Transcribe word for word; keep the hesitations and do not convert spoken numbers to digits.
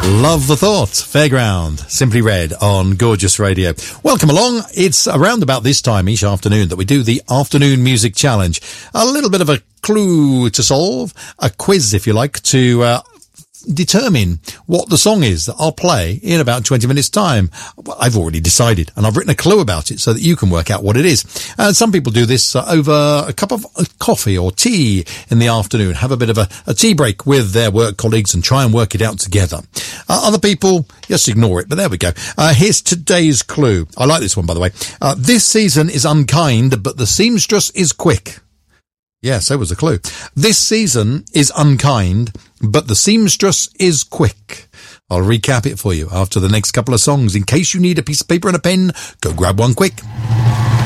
Love the Thought, Fairground, Simply Red on Gorgeous Radio. Welcome along. It's around about this time each afternoon that we do the Afternoon Music Challenge. A little bit of a clue to solve, a quiz if you like, to uh, determine what the song is that I'll play in about twenty minutes time. I've already decided and I've written a clue about it so that you can work out what it is. And some people do this uh, over a cup of uh, coffee or tea in the afternoon, have a bit of a, a tea break with their work colleagues and try and work it out together. Uh, other people just ignore it, but there we go. Uh, here's today's clue. I like this one, by the way. Uh, this season is unkind, but the seamstress is quick. Yeah, so was a clue. This season is unkind, but the seamstress is quick. I'll recap it for you after the next couple of songs. In case you need a piece of paper and a pen, go grab one quick.